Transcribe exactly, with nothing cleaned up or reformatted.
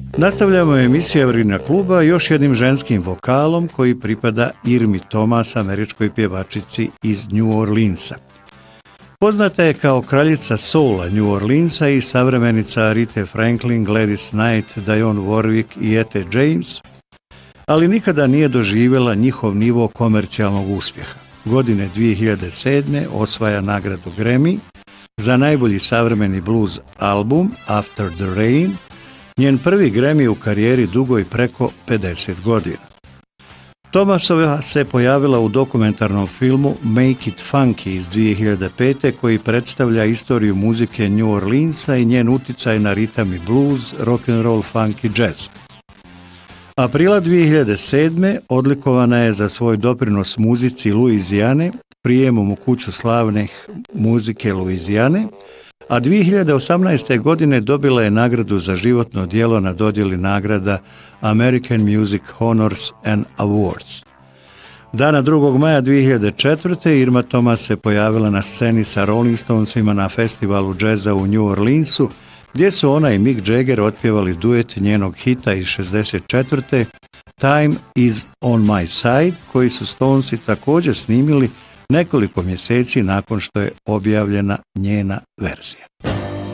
Nastavljamo emisiju Evergrina kluba još jednim ženskim vokalom koji pripada Irmi Thomas, američkoj pjevačici iz New Orleansa. Poznata je kao kraljica soula New Orleansa i savremenica Aretha Franklin, Gladys Knight, Dionne Warwick i Etta James, ali nikada nije doživjela njihov nivo komercijalnog uspjeha. Godine dvije hiljade sedme osvaja nagradu Grammy za najbolji savremeni blues album After the Rain, njen prvi Grammy u karijeri dugoj preko pedeset godina. Thomasova se pojavila u dokumentarnom filmu Make It Funky iz dvije hiljade pete koji predstavlja istoriju muzike New Orleansa i njen uticaj na ritam i blues, rock and roll, funk i jazz. Aprila dvije hiljade sedme odlikovana je za svoj doprinos muzici Luizijane, prijemom u kuću slavne muzike Luizijane, a dvije hiljade osamnaeste. godine dobila je nagradu za životno djelo na dodjeli nagrada American Music Honors and Awards. Dana drugog maja dvije hiljade četvrte. Irma Thomas se pojavila na sceni sa Rolling Stonesima na festivalu džeza u New Orleansu, gdje su ona i Mick Jagger otpjevali duet njenog hita iz šezdeset četvrte. Time is on my side, koji su Stonesi također snimili nekoliko mjeseci nakon što je objavljena njena verzija.